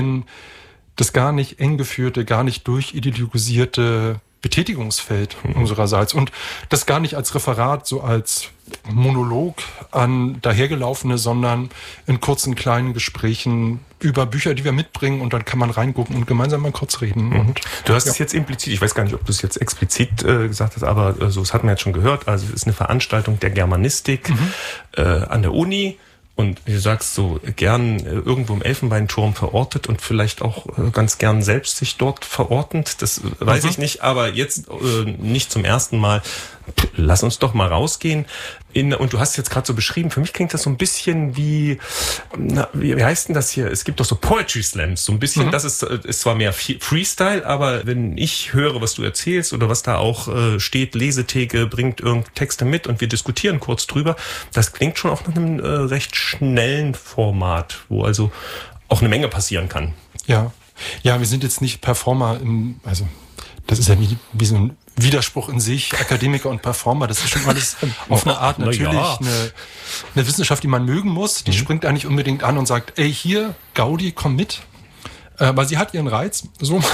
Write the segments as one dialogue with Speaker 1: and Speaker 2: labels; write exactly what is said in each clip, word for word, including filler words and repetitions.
Speaker 1: das gar nicht eng geführte, gar nicht durchideologisierte Betätigungsfeld mhm. unsererseits und das gar nicht als Referat, so als Monolog an dahergelaufene, sondern in kurzen, kleinen Gesprächen über Bücher, die wir mitbringen und dann kann man reingucken und gemeinsam mal kurz reden.
Speaker 2: Mhm.
Speaker 1: Und,
Speaker 2: du hast
Speaker 1: ja.
Speaker 2: es jetzt implizit, ich weiß gar nicht, ob du es jetzt explizit äh, gesagt hast, aber äh, so, das hat man jetzt schon gehört, also es ist eine Veranstaltung der Germanistik mhm. äh, an der Uni. Und wie du sagst, so gern irgendwo im Elfenbeinturm verortet und vielleicht auch ganz gern selbst sich dort verortend. Das weiß mhm. ich nicht, aber jetzt äh, nicht zum ersten Mal. Lass uns doch mal rausgehen. In, und du hast es jetzt gerade so beschrieben, für mich klingt das so ein bisschen wie, na, wie, wie heißt denn das hier? Es gibt doch so Poetry Slams, so ein bisschen, mhm. das ist, ist zwar mehr Freestyle, aber wenn ich höre, was du erzählst oder was da auch äh, steht, Lesetheke bringt irgendeine Texte mit und wir diskutieren kurz drüber, das klingt schon auf einem äh, recht schnellen Format, wo also auch eine Menge passieren kann.
Speaker 1: Ja, ja, wir sind jetzt nicht Performer im, also das ist ja wie, wie so ein Widerspruch in sich, Akademiker und Performer, das ist schon alles auf eine Art natürlich ja. eine, eine Wissenschaft, die man mögen muss. Die mhm. springt eigentlich unbedingt an und sagt, ey, hier, Gaudi, komm mit. Äh, weil sie hat ihren Reiz. so mhm.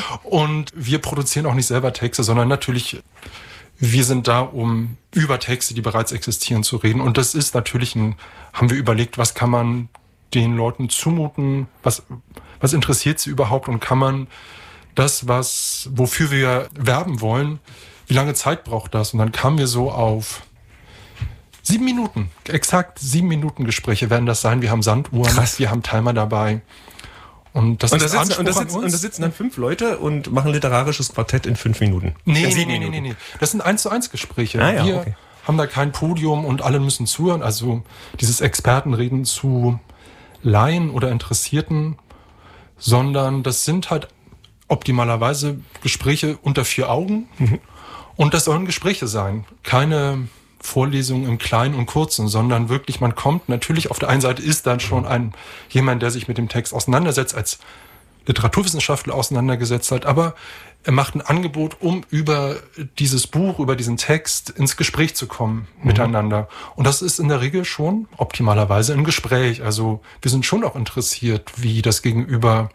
Speaker 1: Und wir produzieren auch nicht selber Texte, sondern natürlich, wir sind da, um über Texte, die bereits existieren, zu reden. Und das ist natürlich ein, haben wir überlegt, was kann man den Leuten zumuten, was, was interessiert sie überhaupt und kann man das, was, wofür wir werben wollen, wie lange Zeit braucht das? Und dann kamen wir so auf sieben Minuten, exakt sieben Minuten Gespräche werden das sein. Wir haben Sanduhren, Krass. wir haben Timer dabei. Und das
Speaker 2: und
Speaker 1: ist
Speaker 2: da sitzen, und da sitzen, und da sitzen dann fünf Leute und machen literarisches Quartett in fünf Minuten.
Speaker 1: Nee, nee, nee, nee, nee. Das sind eins zu eins Gespräche.
Speaker 2: Ah, ja,
Speaker 1: wir
Speaker 2: okay.
Speaker 1: haben da kein Podium und alle müssen zuhören. Also dieses Expertenreden zu Laien oder Interessierten, sondern das sind halt optimalerweise Gespräche unter vier Augen. Mhm. Und das sollen Gespräche sein. Keine Vorlesungen im Kleinen und Kurzen, sondern wirklich, man kommt, natürlich auf der einen Seite ist dann schon ein jemand, der sich mit dem Text auseinandersetzt, als Literaturwissenschaftler auseinandergesetzt hat, aber er macht ein Angebot, um über dieses Buch, über diesen Text ins Gespräch zu kommen mhm. miteinander. Und das ist in der Regel schon optimalerweise ein Gespräch. Also wir sind schon auch interessiert, wie das Gegenüber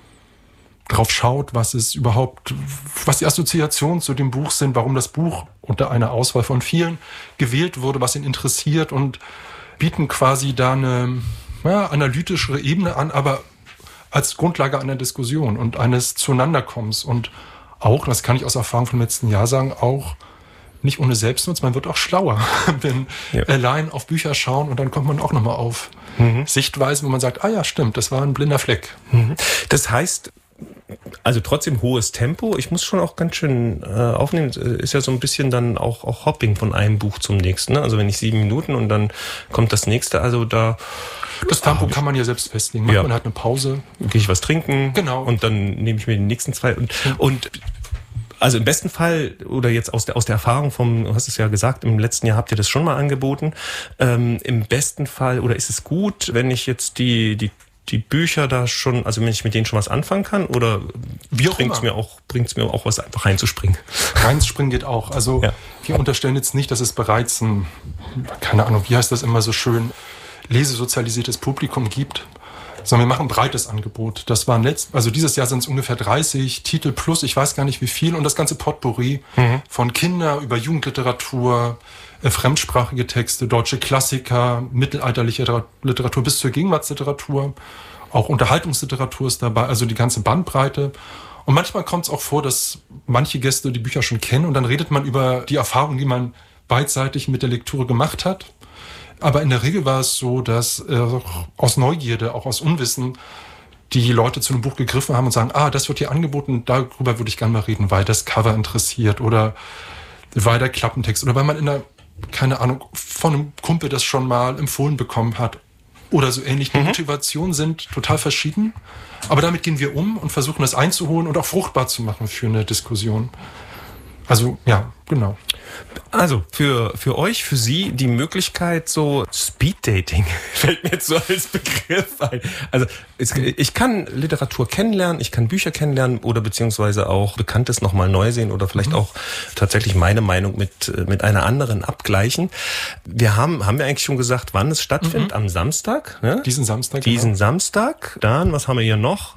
Speaker 1: drauf schaut, was es überhaupt, was die Assoziationen zu dem Buch sind, warum das Buch unter einer Auswahl von vielen gewählt wurde, was ihn interessiert und bieten quasi da eine ja, analytischere Ebene an, aber als Grundlage einer Diskussion und eines Zueinanderkommens und auch, das kann ich aus Erfahrung vom letzten Jahr sagen, auch nicht ohne Selbstnutz, man wird auch schlauer, wenn ja. allein auf Bücher schauen und dann kommt man auch nochmal auf mhm. Sichtweisen, wo man sagt, ah ja, stimmt, das war ein blinder Fleck.
Speaker 2: Mhm. Das heißt, also trotzdem hohes Tempo. Ich muss schon auch ganz schön äh, aufnehmen. Ist ja so ein bisschen dann auch, auch Hopping von einem Buch zum nächsten. Ne? Also wenn ich sieben Minuten und dann kommt das nächste. Also da
Speaker 1: das Tempo kann man ja selbst festlegen. Macht
Speaker 2: ja.
Speaker 1: man halt eine Pause.
Speaker 2: Gehe ich was trinken.
Speaker 1: Genau.
Speaker 2: Und dann nehme ich mir die nächsten zwei. Und, mhm. und also im besten Fall, oder jetzt aus der, aus der Erfahrung vom, du hast es ja gesagt, im letzten Jahr habt ihr das schon mal angeboten. Ähm, im besten Fall, oder ist es gut, wenn ich jetzt die, die die Bücher da schon, also wenn ich mit denen schon was anfangen kann, oder bringt es mir auch, bringt's mir auch was, einfach reinzuspringen?
Speaker 1: Reinzuspringen geht auch. Also ja. wir unterstellen jetzt nicht, dass es bereits ein, keine Ahnung, wie heißt das immer so schön, lesesozialisiertes Publikum gibt, sondern wir machen ein breites Angebot. Das waren letzt, also dieses Jahr sind es ungefähr dreißig Titel plus, ich weiß gar nicht wie viel, und das ganze Potpourri mhm. von Kinder über Jugendliteratur, fremdsprachige Texte, deutsche Klassiker, mittelalterliche Literatur bis zur Gegenwartsliteratur. Auch Unterhaltungsliteratur ist dabei, also die ganze Bandbreite. Und manchmal kommt es auch vor, dass manche Gäste die Bücher schon kennen und dann redet man über die Erfahrungen, die man beidseitig mit der Lektüre gemacht hat. Aber in der Regel war es so, dass äh, aus Neugierde, auch aus Unwissen, die Leute zu einem Buch gegriffen haben und sagen, ah, das wird hier angeboten, darüber würde ich gerne mal reden, weil das Cover interessiert oder weil der Klappentext oder weil man in der keine Ahnung, von einem Kumpel das schon mal empfohlen bekommen hat oder so ähnlich. Die mhm. Motivationen sind total verschieden, aber damit gehen wir um und versuchen das einzuholen und auch fruchtbar zu machen für eine Diskussion. Also, ja, genau.
Speaker 2: Also, für, für euch, für Sie die Möglichkeit, so Speeddating fällt mir jetzt so als Begriff ein. Also, es, ich kann Literatur kennenlernen, ich kann Bücher kennenlernen oder beziehungsweise auch Bekanntes nochmal neu sehen oder vielleicht mhm. auch tatsächlich meine Meinung mit, mit einer anderen abgleichen. Wir haben, haben wir eigentlich schon gesagt, wann es stattfindet? Mhm. Am Samstag, ne?
Speaker 1: Diesen Samstag.
Speaker 2: Diesen
Speaker 1: genau.
Speaker 2: Samstag. Dann, was haben wir hier noch?